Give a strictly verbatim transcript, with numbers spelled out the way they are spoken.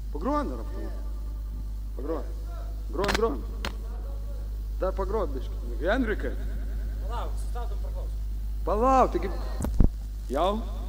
Pagrojant dar aptū. Pagrojant. Grojant, grojant. Dar pagrojant, biškai. Henrikai. Palauk, sustabdom praklausą. Palauk, taigi... Jau?